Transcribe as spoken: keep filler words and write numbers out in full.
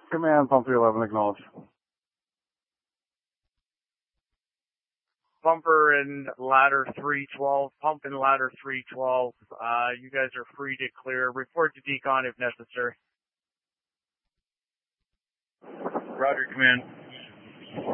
Command, pump three eleven, acknowledge. Pumper and ladder three twelve, pump and ladder three twelve. Uh, you guys are free to clear. Report to decon if necessary. Roger, command.